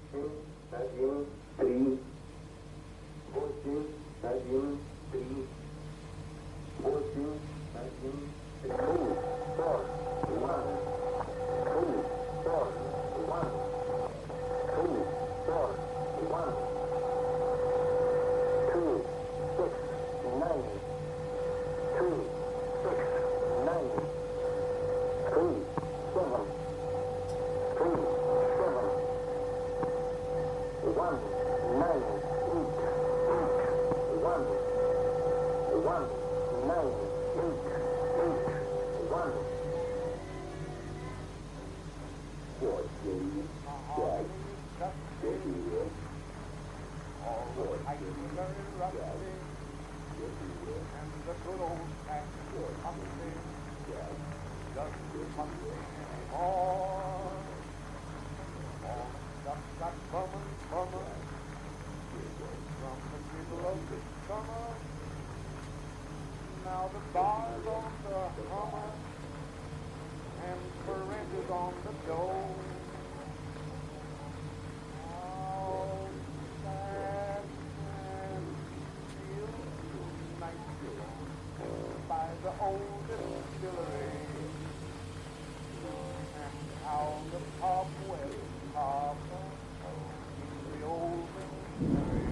Now the bar's on the Hummer and for rent is on the door. Oh, sad and feel nice by the old distillery, and how the cobwebs hop in the old distillery.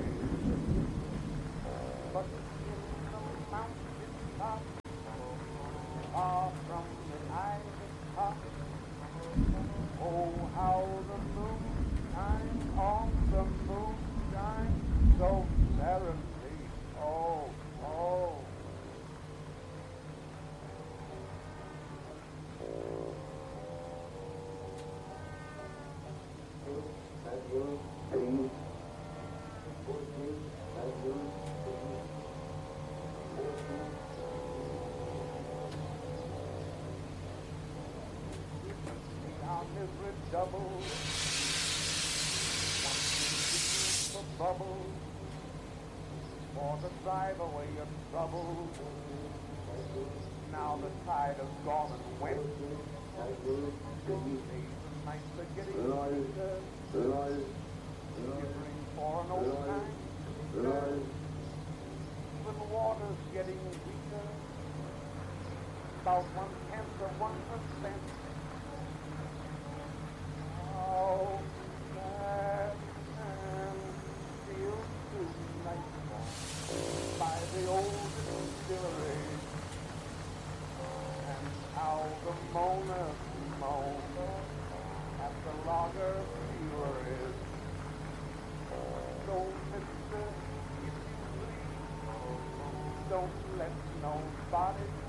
But in the mountain top, far from the island top, oh, how the moon shines on the moonshine so serenely, oh, oh. Misery double, for bubble, for to drive away your trouble. Now the tide has gone and went. Days and nights are getting sweeter. Shivering for an old time. Even water's getting weaker. About 1/10 of 1%. Oh, sad and feel tonight by the old distillery, and how the moaners moan at the lager breweries. So, mister, if you please, don't let nobody